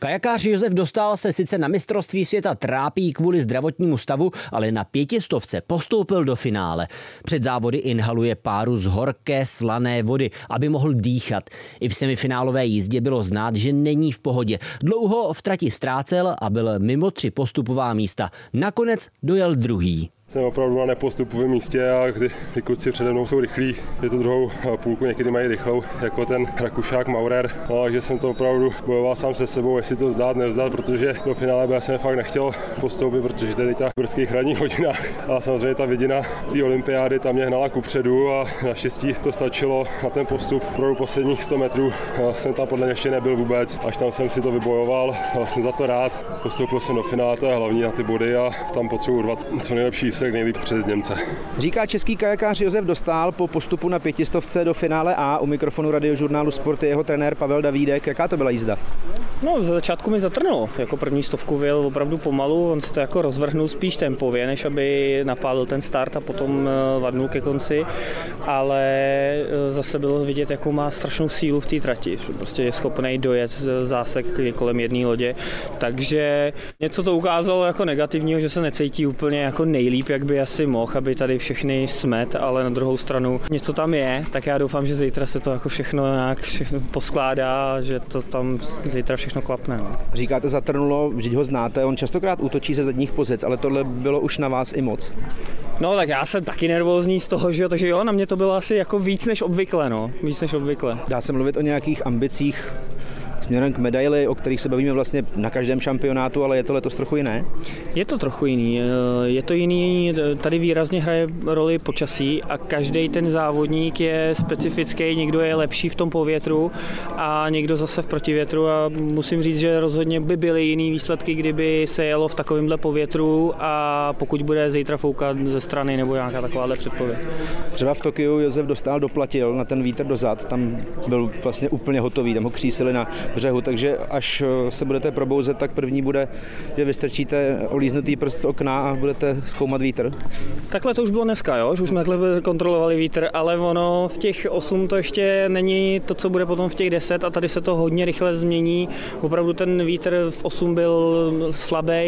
Kajakář Josef Dostál se sice na mistrovství světa trápí kvůli zdravotnímu stavu, ale na 500 postoupil do finále. Před závody inhaluje páru z horké slané vody, aby mohl dýchat. I v semifinálové jízdě bylo znát, že není v pohodě. Dlouho v trati ztrácel a byl mimo 3 postupová místa. Nakonec dojel druhý. Jsem opravdu na nepostupovém místě a ty kluci přede mnou jsou rychlí, že tu druhou půlku někdy mají rychlou, jako ten Rakušák Maurer. No, takže jsem to opravdu bojoval sám se sebou, jestli to vzdát, nevzdát, protože do finále jsem fakt nechtěl postoupit, protože to je teď v brzkých ranních hodinách. A samozřejmě ta vidina té olympiády tam mě hnala kupředu a naštěstí to stačilo na ten postup. Pro posledních 100 metrů jsem tam podle mě ještě nebyl vůbec, až tam jsem si to vybojoval. Jsem za to rád. Postoupil jsem do finále, to je hlavní na ty body a tam potřebuji urvat co nejlepší nejlíp před Němce. Říká český kajakář Josef Dostál po postupu na 500 do finále A. U mikrofonu Radiožurnálu Sport je jeho trenér Pavel Davídek. Jaká to byla jízda? No, za začátku mi zatrnulo. Jako první 100 vyjel opravdu pomalu, on se to jako rozvrhnul spíš tempově, než aby napálil ten start a potom vadnul ke konci, ale zase bylo vidět, jakou má strašnou sílu v té trati. Prostě je schopný dojet zásek kolem jedné lodě, takže něco to ukázalo jako negativního, že se necítí úplně jako nejlíp, jak by asi mohl, aby tady všechny smet, ale na druhou stranu něco tam je, tak já doufám, že zítra se to jako všechno nějak poskládá, že to tam zítra všechno klapne. No. Říkáte zatrnulo, vždyť ho znáte, on častokrát útočí ze zadních pozic, ale tohle bylo už na vás i moc. No tak já jsem taky nervózní z toho, že jo, takže jo, na mě to bylo asi jako víc než obvykle, no, víc než obvykle. Dá se mluvit o nějakých ambicích směrem k medaili, o kterých se bavíme vlastně na každém šampionátu, ale je to letos trochu jiné? Je to trochu jiný. Je to jiný, tady výrazně hraje roli počasí a každý ten závodník je specifický, někdo je lepší v tom povětru a někdo zase v protivětru a musím říct, že rozhodně by byly jiný výsledky, kdyby se jelo v takovémhle povětru a pokud bude zítra foukat ze strany nebo nějaká takováhle předpověď. Třeba v Tokiu Josef Dostál doplatil na ten vítr dozad, tam byl vlastně úplně hotový, tam ho křísili na břehu, takže až se budete probouzet, tak první bude, že vystrčíte olíznutý prst z okna a budete zkoumat vítr. Takhle to už bylo dneska, jo? Už jsme takhle kontrolovali vítr, ale ono v těch 8 to ještě není to, co bude potom v těch 10 a tady se to hodně rychle změní. Opravdu ten vítr v 8 byl slabý